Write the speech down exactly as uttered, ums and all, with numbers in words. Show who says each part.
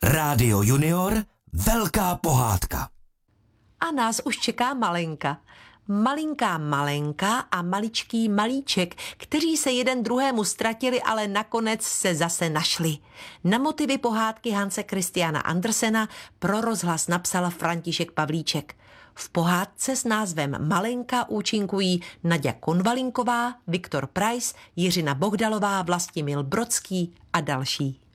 Speaker 1: Rádio Junior, velká pohádka.
Speaker 2: A nás už čeká Malenka. Malinká Malenka a maličký Malíček, kteří se jeden druhému ztratili, ale nakonec se zase našli. Na motivy pohádky Hanse Christiana Andersena pro rozhlas napsal František Pavlíček. V pohádce s názvem Malenka účinkují Naďa Konvalinková, Viktor Preiss, Jiřina Bohdalová, Vlastimil Brodský a další.